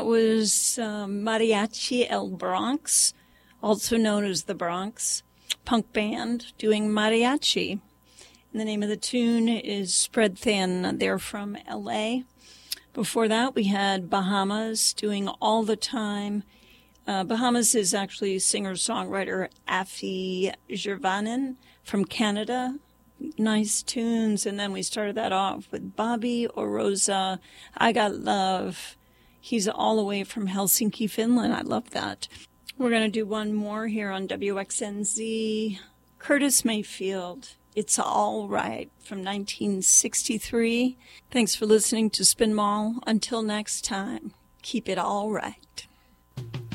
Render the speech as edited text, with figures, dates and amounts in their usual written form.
It was Mariachi El Bronx, also known as the Bronx, punk band doing mariachi. And the name of the tune is Spread Thin. They're from L.A. Before that, we had Bahamas doing All the Time. Bahamas is actually singer-songwriter Afi Jervanen from Canada. Nice tunes. And then we started that off with Bobby Oroza, I Got Love. He's all the way from Helsinki, Finland. I love that. We're going to do one more here on WXNZ. Curtis Mayfield, It's All Right, from 1963. Thanks for listening to Spin Mall. Until next time, keep it all right.